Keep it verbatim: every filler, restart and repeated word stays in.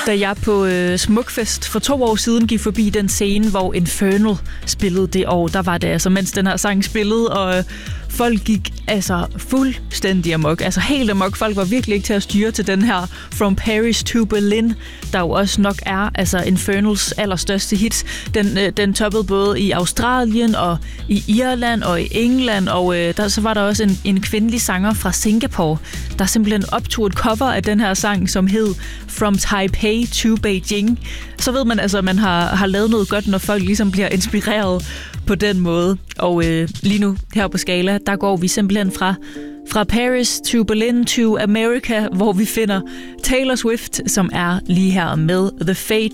Da jeg på øh, Smukfest for to år siden gik forbi den scene, hvor Infernal spillede det år, der var det altså, mens den her sang spillede, og øh, folk gik altså fuldstændig amok. Altså helt amok. Folk var virkelig ikke til at styre til den her From Paris to Berlin, der jo også nok er altså Infernals allerstørste hit. Den, øh, den toppede både i Australien og i Irland og i England, og øh, der, så var der også en, en kvindelig sanger fra Singapore, der simpelthen optog et cover af den her sang, som hed From Taipei to Beijing. Så ved man altså, at man har, har lavet noget godt, når folk ligesom bliver inspireret på den måde. Og øh, lige nu her på Skala, der går vi simpelthen fra, fra Paris to Berlin to America, hvor vi finder Taylor Swift, som er lige her med The Fate